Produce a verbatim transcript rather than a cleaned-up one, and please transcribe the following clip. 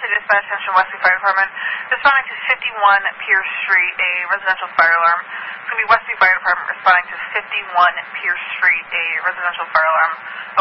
Dispatch Attention Wesley Fire Department. Responding to fifty-one Pierce Street, a residential fire alarm. It's going to be Wesley Fire Department responding to fifty-one Pierce Street, a residential fire alarm.